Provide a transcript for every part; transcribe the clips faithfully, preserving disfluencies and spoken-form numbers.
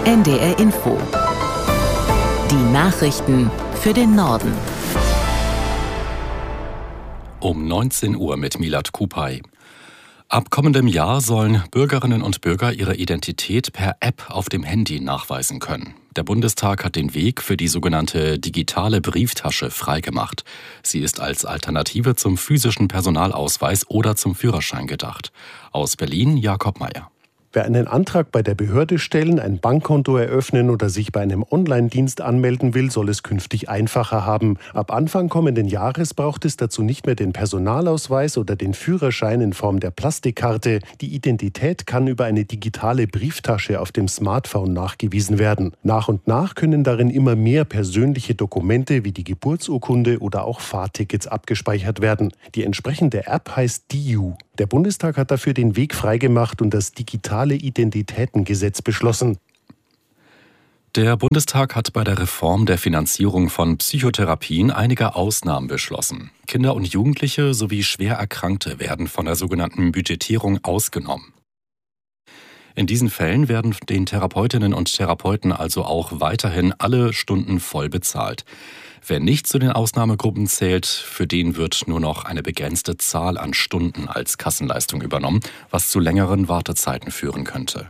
N D R Info. Die Nachrichten für den Norden. Um neunzehn Uhr mit Milad Kupay. Ab kommendem Jahr sollen Bürgerinnen und Bürger ihre Identität per App auf dem Handy nachweisen können. Der Bundestag hat den Weg für die sogenannte digitale Brieftasche freigemacht. Sie ist als Alternative zum physischen Personalausweis oder zum Führerschein gedacht. Aus Berlin Jakob Meyer. Wer einen Antrag bei der Behörde stellen, ein Bankkonto eröffnen oder sich bei einem Online-Dienst anmelden will, soll es künftig einfacher haben. Ab Anfang kommenden Jahres braucht es dazu nicht mehr den Personalausweis oder den Führerschein in Form der Plastikkarte. Die Identität kann über eine digitale Brieftasche auf dem Smartphone nachgewiesen werden. Nach und nach können darin immer mehr persönliche Dokumente wie die Geburtsurkunde oder auch Fahrtickets abgespeichert werden. Die entsprechende App heißt D I U. Der Bundestag hat dafür den Weg freigemacht und das digitale Identitätengesetz beschlossen. Der Bundestag hat bei der Reform der Finanzierung von Psychotherapien einige Ausnahmen beschlossen. Kinder und Jugendliche sowie schwer Erkrankte werden von der sogenannten Budgetierung ausgenommen. In diesen Fällen werden den Therapeutinnen und Therapeuten also auch weiterhin alle Stunden voll bezahlt. Wer nicht zu den Ausnahmegruppen zählt, für den wird nur noch eine begrenzte Zahl an Stunden als Kassenleistung übernommen, was zu längeren Wartezeiten führen könnte.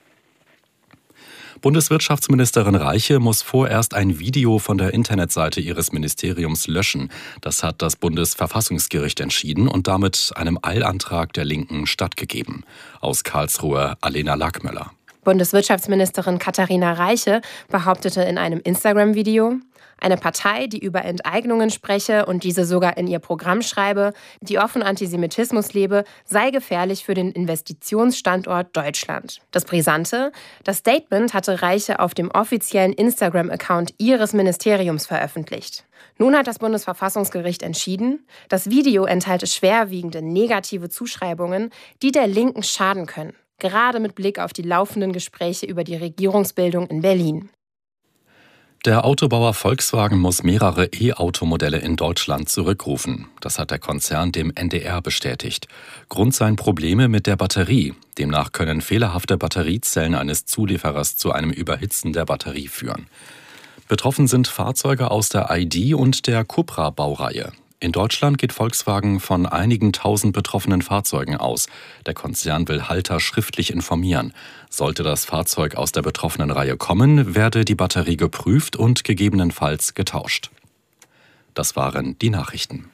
Bundeswirtschaftsministerin Reiche muss vorerst ein Video von der Internetseite ihres Ministeriums löschen. Das hat das Bundesverfassungsgericht entschieden und damit einem Eilantrag der Linken stattgegeben. Aus Karlsruhe Alena Lackmöller. Bundeswirtschaftsministerin Katharina Reiche behauptete in einem Instagram-Video: Eine Partei, die über Enteignungen spreche und diese sogar in ihr Programm schreibe, die offen Antisemitismus lebe, sei gefährlich für den Investitionsstandort Deutschland. Das Brisante: Das Statement hatte Reiche auf dem offiziellen Instagram-Account ihres Ministeriums veröffentlicht. Nun hat das Bundesverfassungsgericht entschieden, das Video enthalte schwerwiegende negative Zuschreibungen, die der Linken schaden können, gerade mit Blick auf die laufenden Gespräche über die Regierungsbildung in Berlin. Der Autobauer Volkswagen muss mehrere E-Automodelle in Deutschland zurückrufen. Das hat der Konzern dem N D R bestätigt. Grund seien Probleme mit der Batterie. Demnach können fehlerhafte Batteriezellen eines Zulieferers zu einem Überhitzen der Batterie führen. Betroffen sind Fahrzeuge aus der I D und der Cupra-Baureihe. In Deutschland geht Volkswagen von einigen tausend betroffenen Fahrzeugen aus. Der Konzern will Halter schriftlich informieren. Sollte das Fahrzeug aus der betroffenen Reihe kommen, werde die Batterie geprüft und gegebenenfalls getauscht. Das waren die Nachrichten.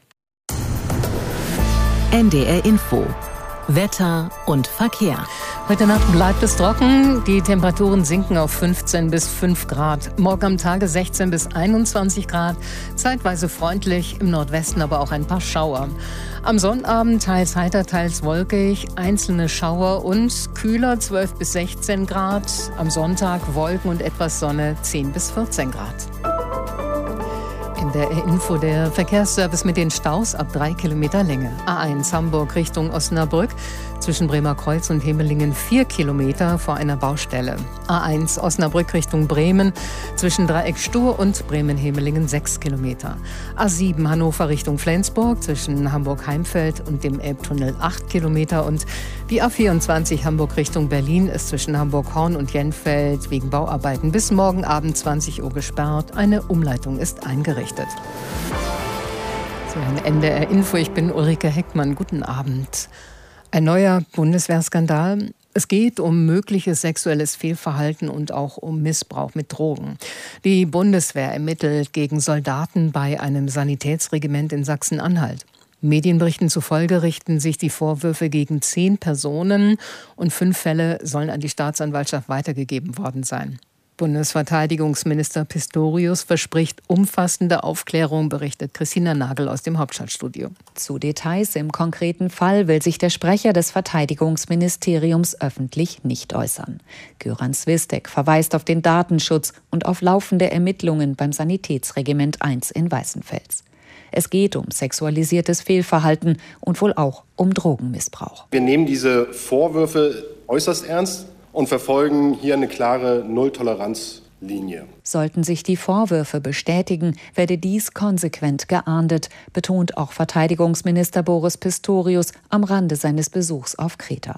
N D R Info. Wetter und Verkehr. Heute Nacht bleibt es trocken. Die Temperaturen sinken auf fünfzehn bis fünf Grad. Morgen am Tage sechzehn bis einundzwanzig Grad. Zeitweise freundlich, im Nordwesten aber auch ein paar Schauer. Am Sonnabend teils heiter, teils wolkig, einzelne Schauer und kühler zwölf bis sechzehn Grad. Am Sonntag Wolken und etwas Sonne zehn bis vierzehn Grad. In der Info der Verkehrsservice mit den Staus ab drei Kilometer Länge. A eins Hamburg Richtung Osnabrück, zwischen Bremerkreuz und Hemelingen vier Kilometer vor einer Baustelle. A eins Osnabrück Richtung Bremen, zwischen Dreieck Stur und Bremen-Hemelingen sechs Kilometer. A sieben Hannover Richtung Flensburg, zwischen Hamburg-Heimfeld und dem Elbtunnel acht Kilometer. Und die A vierundzwanzig Hamburg Richtung Berlin ist zwischen Hamburg-Horn und Jenfeld wegen Bauarbeiten bis morgen Abend zwanzig Uhr gesperrt. Eine Umleitung ist eingerichtet. So, ein Ende der Info. Ich bin Ulrike Heckmann. Guten Abend. Ein neuer Bundeswehrskandal. Es geht um mögliches sexuelles Fehlverhalten und auch um Missbrauch mit Drogen. Die Bundeswehr ermittelt gegen Soldaten bei einem Sanitätsregiment in Sachsen-Anhalt. Medienberichten zufolge richten sich die Vorwürfe gegen zehn Personen und fünf Fälle sollen an die Staatsanwaltschaft weitergegeben worden sein. Bundesverteidigungsminister Pistorius verspricht umfassende Aufklärung, berichtet Christina Nagel aus dem Hauptstadtstudio. Zu Details im konkreten Fall will sich der Sprecher des Verteidigungsministeriums öffentlich nicht äußern. Göran Swistek verweist auf den Datenschutz und auf laufende Ermittlungen beim Sanitätsregiment eins in Weißenfels. Es geht um sexualisiertes Fehlverhalten und wohl auch um Drogenmissbrauch. Wir nehmen diese Vorwürfe äußerst ernst und verfolgen hier eine klare Nulltoleranzlinie. Sollten sich die Vorwürfe bestätigen, werde dies konsequent geahndet, betont auch Verteidigungsminister Boris Pistorius am Rande seines Besuchs auf Kreta.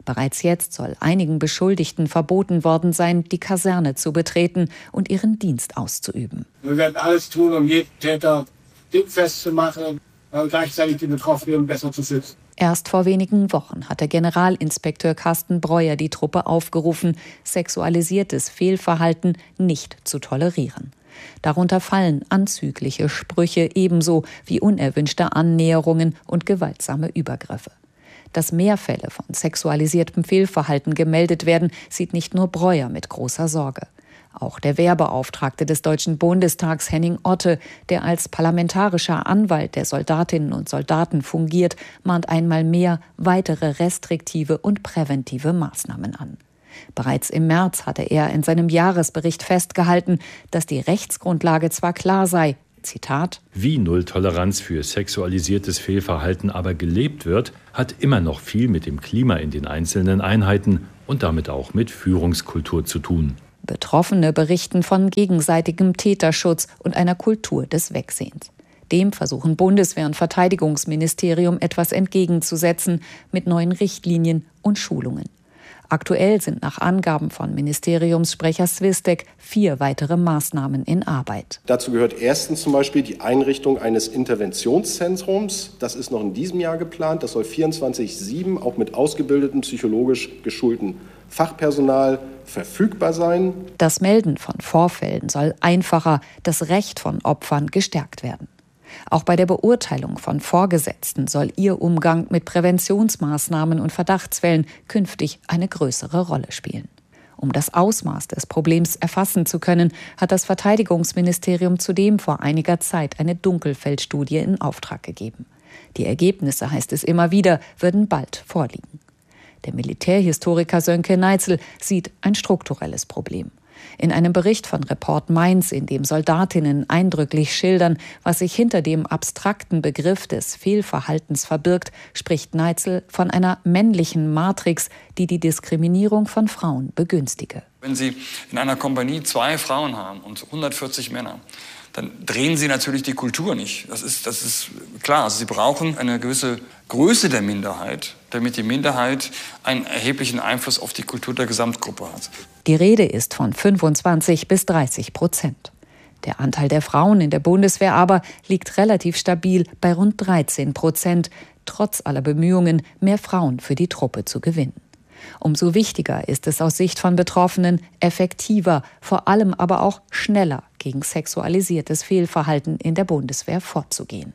Bereits jetzt soll einigen Beschuldigten verboten worden sein, die Kaserne zu betreten und ihren Dienst auszuüben. Wir werden alles tun, um jeden Täter dingfest zu machen und gleichzeitig die Betroffenen besser zu schützen. Erst vor wenigen Wochen hatte Generalinspekteur Carsten Breuer die Truppe aufgerufen, sexualisiertes Fehlverhalten nicht zu tolerieren. Darunter fallen anzügliche Sprüche ebenso wie unerwünschte Annäherungen und gewaltsame Übergriffe. Dass mehr Fälle von sexualisiertem Fehlverhalten gemeldet werden, sieht nicht nur Breuer mit großer Sorge. Auch der Wehrbeauftragte des Deutschen Bundestags, Henning Otte, der als parlamentarischer Anwalt der Soldatinnen und Soldaten fungiert, mahnt einmal mehr weitere restriktive und präventive Maßnahmen an. Bereits im März hatte er in seinem Jahresbericht festgehalten, dass die Rechtsgrundlage zwar klar sei, Zitat: Wie Nulltoleranz für sexualisiertes Fehlverhalten aber gelebt wird, hat immer noch viel mit dem Klima in den einzelnen Einheiten und damit auch mit Führungskultur zu tun. Betroffene berichten von gegenseitigem Täterschutz und einer Kultur des Wegsehens. Dem versuchen Bundeswehr und Verteidigungsministerium etwas entgegenzusetzen mit neuen Richtlinien und Schulungen. Aktuell sind nach Angaben von Ministeriumssprecher Swistek vier weitere Maßnahmen in Arbeit. Dazu gehört erstens zum Beispiel die Einrichtung eines Interventionszentrums. Das ist noch in diesem Jahr geplant. Das soll vierundzwanzig sieben auch mit ausgebildetem, psychologisch geschulten Fachpersonal verfügbar sein. Das Melden von Vorfällen soll einfacher, das Recht von Opfern gestärkt werden. Auch bei der Beurteilung von Vorgesetzten soll ihr Umgang mit Präventionsmaßnahmen und Verdachtsfällen künftig eine größere Rolle spielen. Um das Ausmaß des Problems erfassen zu können, hat das Verteidigungsministerium zudem vor einiger Zeit eine Dunkelfeldstudie in Auftrag gegeben. Die Ergebnisse, heißt es immer wieder, würden bald vorliegen. Der Militärhistoriker Sönke Neitzel sieht ein strukturelles Problem. In einem Bericht von Report Mainz, in dem Soldatinnen eindrücklich schildern, was sich hinter dem abstrakten Begriff des Fehlverhaltens verbirgt, spricht Neitzel von einer männlichen Matrix, die die Diskriminierung von Frauen begünstige. Wenn Sie in einer Kompanie zwei Frauen haben und hundertvierzig Männer, dann drehen Sie natürlich die Kultur nicht. Das ist, das ist klar. Also Sie brauchen eine gewisse Größe der Minderheit, damit die Minderheit einen erheblichen Einfluss auf die Kultur der Gesamtgruppe hat. Die Rede ist von fünfundzwanzig bis dreißig Prozent. Der Anteil der Frauen in der Bundeswehr aber liegt relativ stabil bei rund dreizehn Prozent, trotz aller Bemühungen, mehr Frauen für die Truppe zu gewinnen. Umso wichtiger ist es aus Sicht von Betroffenen, effektiver, vor allem aber auch schneller gegen sexualisiertes Fehlverhalten in der Bundeswehr vorzugehen.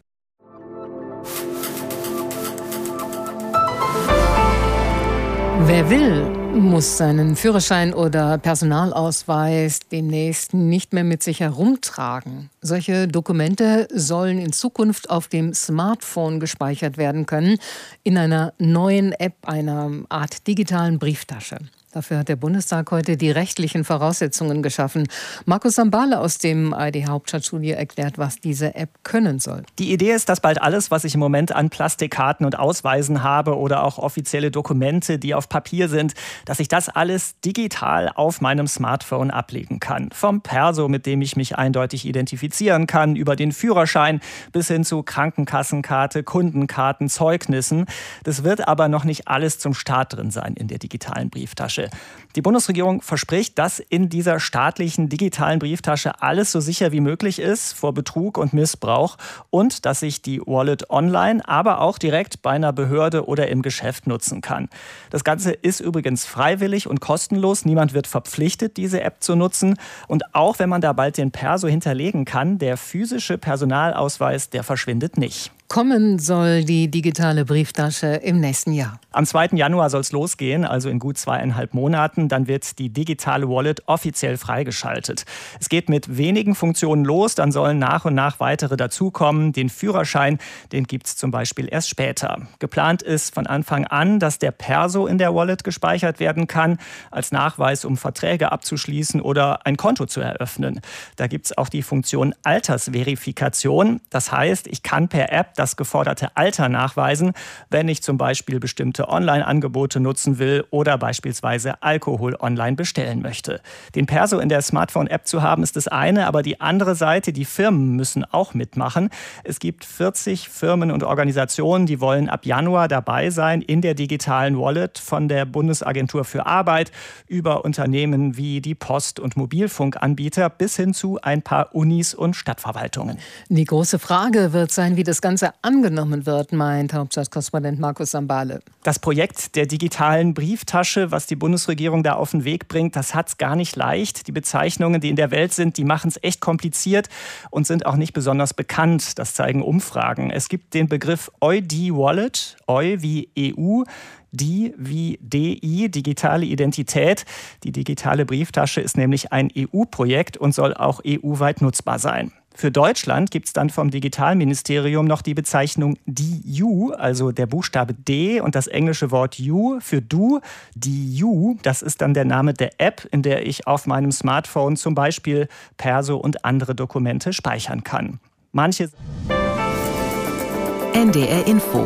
Wer will, muss seinen Führerschein oder Personalausweis demnächst nicht mehr mit sich herumtragen. Solche Dokumente sollen in Zukunft auf dem Smartphone gespeichert werden können, in einer neuen App, einer Art digitalen Brieftasche. Dafür hat der Bundestag heute die rechtlichen Voraussetzungen geschaffen. Markus Sambale aus dem A R D-Hauptstadtstudio erklärt, was diese App können soll. Die Idee ist, dass bald alles, was ich im Moment an Plastikkarten und Ausweisen habe oder auch offizielle Dokumente, die auf Papier sind, dass ich das alles digital auf meinem Smartphone ablegen kann. Vom Perso, mit dem ich mich eindeutig identifizieren kann, über den Führerschein bis hin zu Krankenkassenkarte, Kundenkarten, Zeugnissen. Das wird aber noch nicht alles zum Start drin sein in der digitalen Brieftasche. Die Bundesregierung verspricht, dass in dieser staatlichen digitalen Brieftasche alles so sicher wie möglich ist vor Betrug und Missbrauch und dass ich die Wallet online, aber auch direkt bei einer Behörde oder im Geschäft nutzen kann. Das Ganze ist übrigens freiwillig und kostenlos. Niemand wird verpflichtet, diese App zu nutzen. Und auch wenn man da bald den Perso hinterlegen kann, der physische Personalausweis, der verschwindet nicht. Kommen soll die digitale Brieftasche im nächsten Jahr. Am zweiten Januar soll es losgehen, also in gut zweieinhalb Monaten. Dann wird die digitale Wallet offiziell freigeschaltet. Es geht mit wenigen Funktionen los, dann sollen nach und nach weitere dazukommen. Den Führerschein, den gibt es zum Beispiel erst später. Geplant ist von Anfang an, dass der Perso in der Wallet gespeichert werden kann, als Nachweis, um Verträge abzuschließen oder ein Konto zu eröffnen. Da gibt es auch die Funktion Altersverifikation. Das heißt, ich kann per App das geforderte Alter nachweisen, wenn ich zum Beispiel bestimmte Online-Angebote nutzen will oder beispielsweise Alkohol online bestellen möchte. Den Perso in der Smartphone-App zu haben, ist das eine, aber die andere Seite, die Firmen müssen auch mitmachen. Es gibt vierzig Firmen und Organisationen, die wollen ab Januar dabei sein in der digitalen Wallet, von der Bundesagentur für Arbeit über Unternehmen wie die Post- und Mobilfunkanbieter bis hin zu ein paar Unis und Stadtverwaltungen. Die große Frage wird sein, wie das Ganze angenommen wird, meint Hauptstadtkorrespondent Markus Sambale. Das Projekt der digitalen Brieftasche, was die Bundesregierung da auf den Weg bringt, das hat es gar nicht leicht. Die Bezeichnungen, die in der Welt sind, die machen es echt kompliziert und sind auch nicht besonders bekannt. Das zeigen Umfragen. Es gibt den Begriff E U D I-Wallet, E U wie E U, D wie D I, digitale Identität. Die digitale Brieftasche ist nämlich ein E U-Projekt und soll auch E U-weit nutzbar sein. Für Deutschland gibt es dann vom Digitalministerium noch die Bezeichnung D U, also der Buchstabe D und das englische Wort You für Du. D U, das ist dann der Name der App, in der ich auf meinem Smartphone zum Beispiel Perso und andere Dokumente speichern kann. Manche N D R Info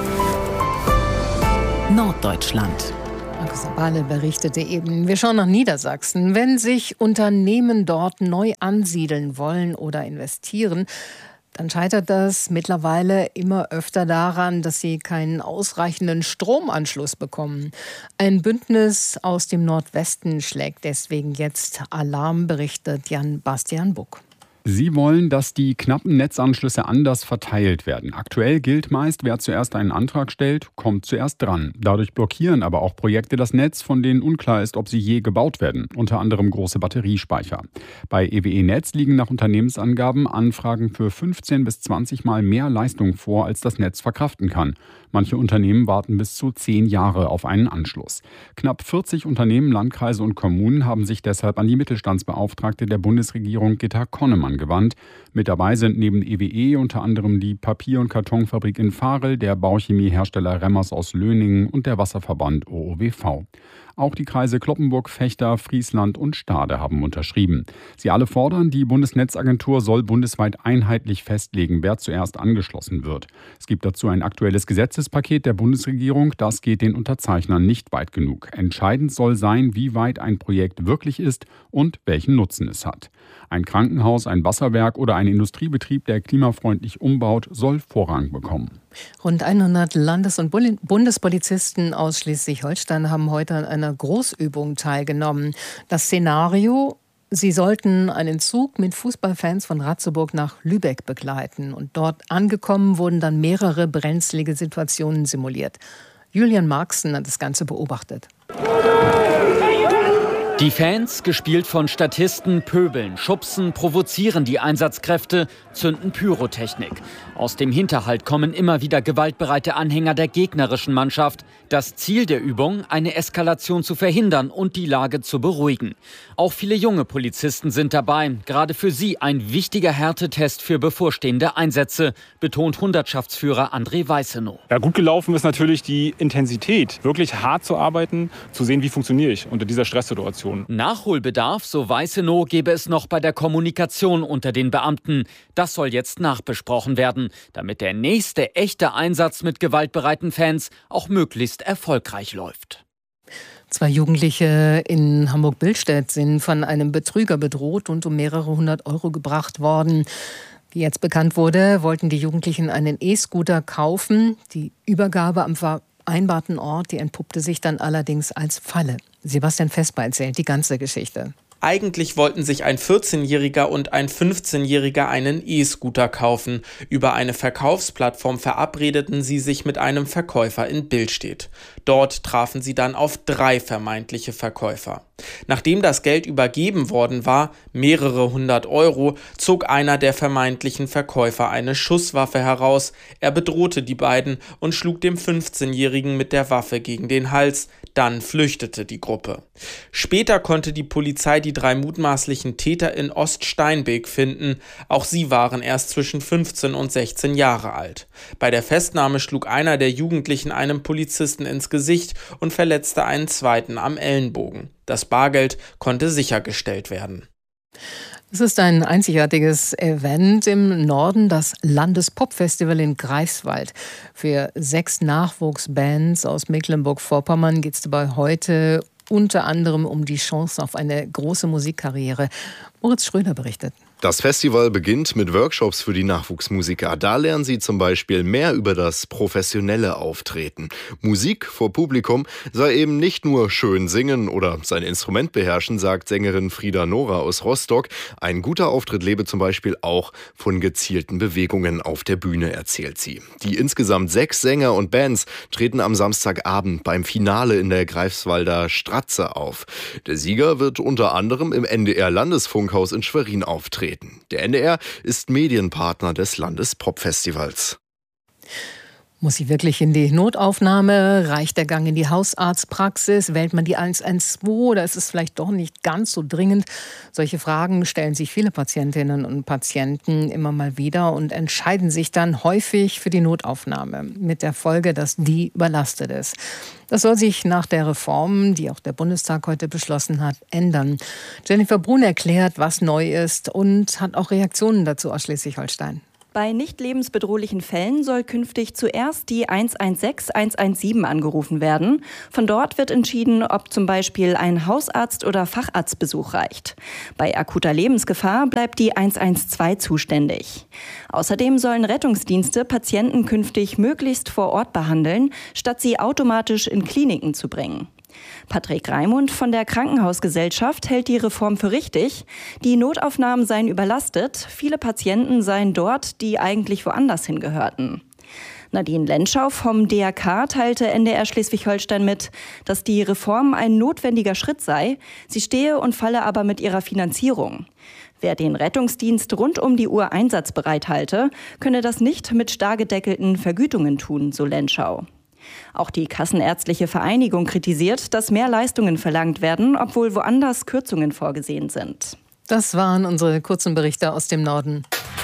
Norddeutschland. Markus Sambale berichtete eben. Wir schauen nach Niedersachsen. Wenn sich Unternehmen dort neu ansiedeln wollen oder investieren, dann scheitert das mittlerweile immer öfter daran, dass sie keinen ausreichenden Stromanschluss bekommen. Ein Bündnis aus dem Nordwesten schlägt deswegen jetzt Alarm, berichtet Jan-Bastian Buck. Sie wollen, dass die knappen Netzanschlüsse anders verteilt werden. Aktuell gilt meist, wer zuerst einen Antrag stellt, kommt zuerst dran. Dadurch blockieren aber auch Projekte das Netz, von denen unklar ist, ob sie je gebaut werden. Unter anderem große Batteriespeicher. Bei E W E Netz liegen nach Unternehmensangaben Anfragen für fünfzehn bis zwanzig Mal mehr Leistung vor, als das Netz verkraften kann. Manche Unternehmen warten bis zu zehn Jahre auf einen Anschluss. Knapp vierzig Unternehmen, Landkreise und Kommunen haben sich deshalb an die Mittelstandsbeauftragte der Bundesregierung Gitta Konnemann gewandt. Mit dabei sind neben E W E unter anderem die Papier- und Kartonfabrik in Varel, der Bauchemiehersteller Remmers aus Löningen und der Wasserverband O O W V. Auch die Kreise Cloppenburg, Vechta, Friesland und Stade haben unterschrieben. Sie alle fordern, die Bundesnetzagentur soll bundesweit einheitlich festlegen, wer zuerst angeschlossen wird. Es gibt dazu ein aktuelles Gesetzespaket der Bundesregierung. Das geht den Unterzeichnern nicht weit genug. Entscheidend soll sein, wie weit ein Projekt wirklich ist und welchen Nutzen es hat. Ein Krankenhaus, ein Wasserwerk oder ein Industriebetrieb, der klimafreundlich umbaut, soll Vorrang bekommen. Rund hundert Landes- und Bundespolizisten aus Schleswig-Holstein haben heute an einer Großübung teilgenommen. Das Szenario: Sie sollten einen Zug mit Fußballfans von Ratzeburg nach Lübeck begleiten. Und dort angekommen wurden dann mehrere brenzlige Situationen simuliert. Julian Marxen hat das Ganze beobachtet. Die Fans, gespielt von Statisten, pöbeln, schubsen, provozieren die Einsatzkräfte, zünden Pyrotechnik. Aus dem Hinterhalt kommen immer wieder gewaltbereite Anhänger der gegnerischen Mannschaft. Das Ziel der Übung, eine Eskalation zu verhindern und die Lage zu beruhigen. Auch viele junge Polizisten sind dabei. Gerade für sie ein wichtiger Härtetest für bevorstehende Einsätze, betont Hundertschaftsführer André Weißenow. Ja, gut gelaufen ist natürlich die Intensität, wirklich hart zu arbeiten, zu sehen, wie funktioniere ich unter dieser Stresssituation. Nachholbedarf, so Weißenow, gäbe es noch bei der Kommunikation unter den Beamten. Das soll jetzt nachbesprochen werden, damit der nächste echte Einsatz mit gewaltbereiten Fans auch möglichst erfolgreich läuft. Zwei Jugendliche in Hamburg-Billstedt sind von einem Betrüger bedroht und um mehrere hundert Euro gebracht worden. Wie jetzt bekannt wurde, wollten die Jugendlichen einen E-Scooter kaufen. Die Übergabe am vereinbarten Ort, die entpuppte sich dann allerdings als Falle. Sebastian Vesper erzählt die ganze Geschichte. Eigentlich wollten sich ein vierzehnjähriger und ein fünfzehnjähriger einen E-Scooter kaufen. Über eine Verkaufsplattform verabredeten sie sich mit einem Verkäufer in Billstedt. Dort trafen sie dann auf drei vermeintliche Verkäufer. Nachdem das Geld übergeben worden war, mehrere hundert Euro, zog einer der vermeintlichen Verkäufer eine Schusswaffe heraus. Er bedrohte die beiden und schlug dem fünfzehnjährigen mit der Waffe gegen den Hals. Dann flüchtete die Gruppe. Später konnte die Polizei die drei mutmaßlichen Täter in Oststeinbeek finden. Auch sie waren erst zwischen fünfzehn und sechzehn Jahre alt. Bei der Festnahme schlug einer der Jugendlichen einem Polizisten ins Gesicht und verletzte einen zweiten am Ellenbogen. Das Bargeld konnte sichergestellt werden. Es ist ein einzigartiges Event im Norden, das Landespop-Festival in Greifswald. Für sechs Nachwuchsbands aus Mecklenburg-Vorpommern geht es dabei heute unter anderem um die Chance auf eine große Musikkarriere. Moritz Schröder berichtet. Das Festival beginnt mit Workshops für die Nachwuchsmusiker. Da lernen sie zum Beispiel mehr über das professionelle Auftreten. Musik vor Publikum sei eben nicht nur schön singen oder sein Instrument beherrschen, sagt Sängerin Frieda Nora aus Rostock. Ein guter Auftritt lebe zum Beispiel auch von gezielten Bewegungen auf der Bühne, erzählt sie. Die insgesamt sechs Sänger und Bands treten am Samstagabend beim Finale in der Greifswalder Stratze auf. Der Sieger wird unter anderem im N D R-Landesfunkhaus in Schwerin auftreten. Der N D R ist Medienpartner des Landespop-Festivals. Muss sie wirklich in die Notaufnahme? Reicht der Gang in die Hausarztpraxis? Wählt man die eins eins zwei oder ist es vielleicht doch nicht ganz so dringend? Solche Fragen stellen sich viele Patientinnen und Patienten immer mal wieder und entscheiden sich dann häufig für die Notaufnahme. Mit der Folge, dass die überlastet ist. Das soll sich nach der Reform, die auch der Bundestag heute beschlossen hat, ändern. Jennifer Brun erklärt, was neu ist und hat auch Reaktionen dazu aus Schleswig-Holstein. Bei nicht lebensbedrohlichen Fällen soll künftig zuerst die eins eins sechs, eins eins sieben angerufen werden. Von dort wird entschieden, ob zum Beispiel ein Hausarzt- oder Facharztbesuch reicht. Bei akuter Lebensgefahr bleibt die eins eins zwei zuständig. Außerdem sollen Rettungsdienste Patienten künftig möglichst vor Ort behandeln, statt sie automatisch in Kliniken zu bringen. Patrick Raimund von der Krankenhausgesellschaft hält die Reform für richtig. Die Notaufnahmen seien überlastet. Viele Patienten seien dort, die eigentlich woanders hingehörten. Nadine Lenschau vom D R K teilte N D R Schleswig-Holstein mit, dass die Reform ein notwendiger Schritt sei. Sie stehe und falle aber mit ihrer Finanzierung. Wer den Rettungsdienst rund um die Uhr einsatzbereit halte, könne das nicht mit starr gedeckelten Vergütungen tun, so Lenschau. Auch die Kassenärztliche Vereinigung kritisiert, dass mehr Leistungen verlangt werden, obwohl woanders Kürzungen vorgesehen sind. Das waren unsere kurzen Berichte aus dem Norden.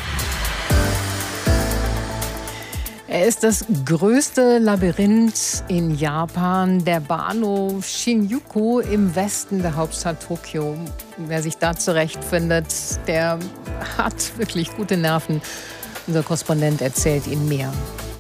Er ist das größte Labyrinth in Japan, der Bahnhof Shinjuku im Westen der Hauptstadt Tokio. Wer sich da zurechtfindet, der hat wirklich gute Nerven. Unser Korrespondent erzählt Ihnen mehr.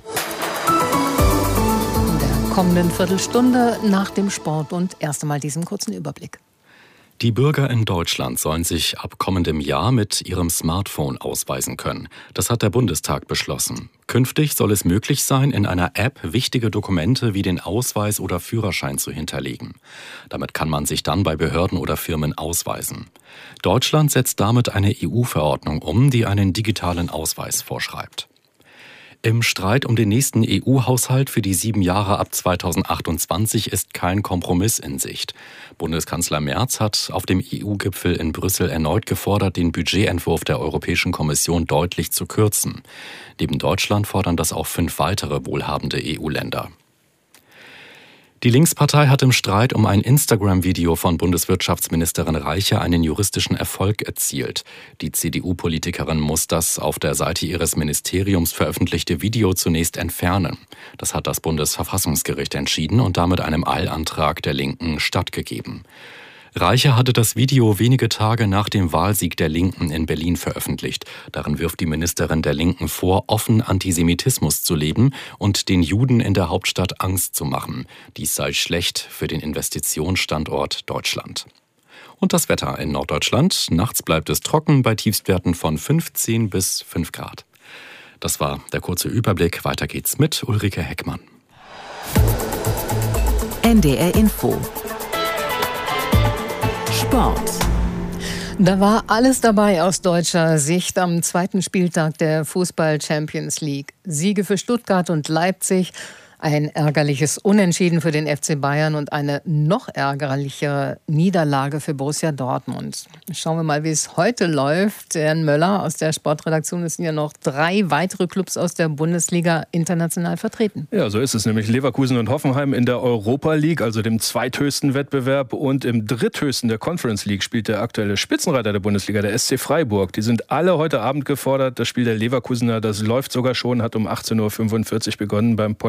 Kommenden Viertelstunde nach dem Sport und erst einmal diesen kurzen Überblick. Die Bürger in Deutschland sollen sich ab kommendem Jahr mit ihrem Smartphone ausweisen können. Das hat der Bundestag beschlossen. Künftig soll es möglich sein, in einer App wichtige Dokumente wie den Ausweis oder Führerschein zu hinterlegen. Damit kann man sich dann bei Behörden oder Firmen ausweisen. Deutschland setzt damit eine E U-Verordnung um, die einen digitalen Ausweis vorschreibt. Im Streit um den nächsten E U-Haushalt für die sieben Jahre ab zweitausendachtundzwanzig ist kein Kompromiss in Sicht. Bundeskanzler Merz hat auf dem E U-Gipfel in Brüssel erneut gefordert, den Budgetentwurf der Europäischen Kommission deutlich zu kürzen. Neben Deutschland fordern das auch fünf weitere wohlhabende E U-Länder. Die Linkspartei hat im Streit um ein Instagram-Video von Bundeswirtschaftsministerin Reiche einen juristischen Erfolg erzielt. Die C D U-Politikerin muss das auf der Seite ihres Ministeriums veröffentlichte Video zunächst entfernen. Das hat das Bundesverfassungsgericht entschieden und damit einem Eilantrag der Linken stattgegeben. Reiche hatte das Video wenige Tage nach dem Wahlsieg der Linken in Berlin veröffentlicht. Darin wirft die Ministerin der Linken vor, offen Antisemitismus zu leben und den Juden in der Hauptstadt Angst zu machen. Dies sei schlecht für den Investitionsstandort Deutschland. Und das Wetter in Norddeutschland. Nachts bleibt es trocken bei Tiefstwerten von fünfzehn bis fünf Grad. Das war der kurze Überblick. Weiter geht's mit Ulrike Heckmann. N D R Info. Sport. Da war alles dabei aus deutscher Sicht am zweiten Spieltag der Fußball-Champions League. Siege für Stuttgart und Leipzig, ein ärgerliches Unentschieden für den F C Bayern und eine noch ärgerlichere Niederlage für Borussia Dortmund. Schauen wir mal, wie es heute läuft. Herrn Möller aus der Sportredaktion, es sind ja noch drei weitere Clubs aus der Bundesliga international vertreten. Ja, so ist es nämlich. Leverkusen und Hoffenheim in der Europa League, also dem zweithöchsten Wettbewerb, und im dritthöchsten der Conference League spielt der aktuelle Spitzenreiter der Bundesliga, der S C Freiburg. Die sind alle heute Abend gefordert. Das Spiel der Leverkusener, das läuft sogar schon, hat um achtzehn Uhr fünfundvierzig begonnen beim polnischen Meister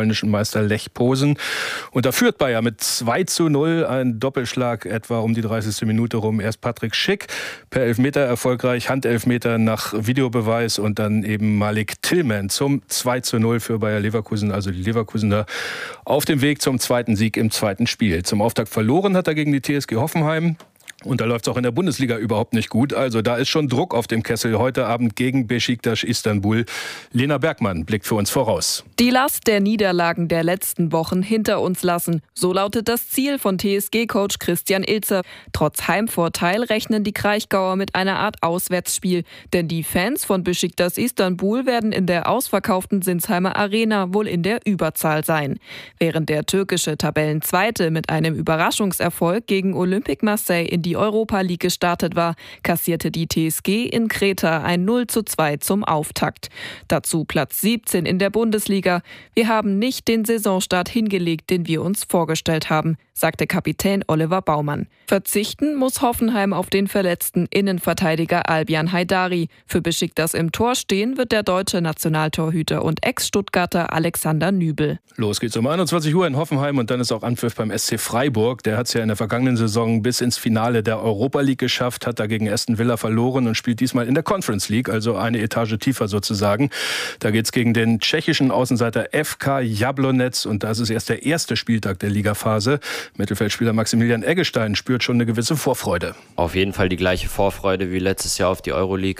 Meister Lech Posen. Und da führt Bayer mit zwei zu null, ein Doppelschlag etwa um die dreißigste Minute rum. Erst Patrick Schick per Elfmeter erfolgreich, Handelfmeter nach Videobeweis und dann eben Malik Tillman zum zwei zu null für Bayer Leverkusen. Also die Leverkusener auf dem Weg zum zweiten Sieg im zweiten Spiel. Zum Auftakt verloren hat er gegen die T S G Hoffenheim. Und da läuft es auch in der Bundesliga überhaupt nicht gut. Also da ist schon Druck auf dem Kessel heute Abend gegen Beşiktaş Istanbul. Lena Bergmann blickt für uns voraus. Die Last der Niederlagen der letzten Wochen hinter uns lassen. So lautet das Ziel von T S G-Coach Christian Ilzer. Trotz Heimvorteil rechnen die Kraichgauer mit einer Art Auswärtsspiel. Denn die Fans von Beşiktaş Istanbul werden in der ausverkauften Sinsheimer Arena wohl in der Überzahl sein. Während der türkische Tabellenzweite mit einem Überraschungserfolg gegen Olympique Marseille in die Europa League gestartet war, kassierte die T S G in Kreta ein null zu zwei zum Auftakt. Dazu Platz siebzehn in der Bundesliga. Wir haben nicht den Saisonstart hingelegt, den wir uns vorgestellt haben, sagte Kapitän Oliver Baumann. Verzichten muss Hoffenheim auf den verletzten Innenverteidiger Albian Haidari. Für Beşiktaş im Tor stehen wird der deutsche Nationaltorhüter und Ex-Stuttgarter Alexander Nübel. Los geht's um einundzwanzig Uhr in Hoffenheim und dann ist auch Anpfiff beim S C Freiburg. Der hat es ja in der vergangenen Saison bis ins Finale der Europa League geschafft, hat dagegen Aston Villa verloren und spielt diesmal in der Conference League, also eine Etage tiefer sozusagen. Da geht's gegen den tschechischen Außenseiter F K Jablonec und das ist erst der erste Spieltag der Ligaphase. Mittelfeldspieler Maximilian Eggestein spürt schon eine gewisse Vorfreude. Auf jeden Fall die gleiche Vorfreude wie letztes Jahr auf die Euroleague.